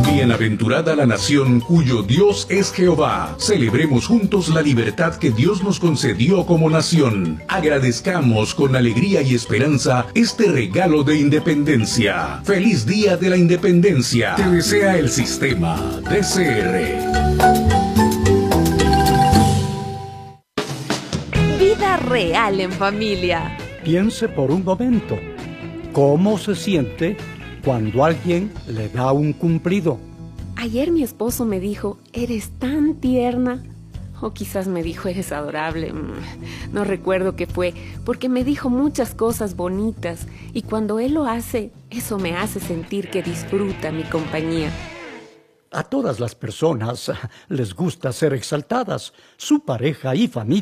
Bienaventurada la nación cuyo Dios es Jehová. Celebremos juntos la libertad que Dios nos concedió como nación. Agradezcamos con alegría y esperanza este regalo de independencia. ¡Feliz Día de la Independencia! Te desea el sistema DCR. Vida real en familia. Piense por un momento, ¿cómo se siente cuando alguien le da un cumplido? Ayer mi esposo me dijo, eres tan tierna. O quizás me dijo, eres adorable. No recuerdo qué fue, porque me dijo muchas cosas bonitas. Y cuando él lo hace, eso me hace sentir que disfruta mi compañía. A todas las personas les gusta ser exaltadas. Su pareja y familia